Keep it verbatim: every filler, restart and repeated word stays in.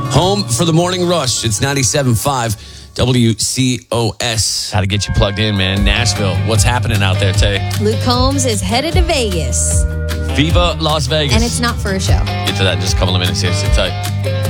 Home for the morning rush. It's ninety-seven point five W C O S. How to get you plugged in, man. Nashville. What's happening out there, Tay? Luke Combs is headed to Vegas. Viva Las Vegas. And it's not for a show. Get to that in just a couple of minutes here. Sit tight.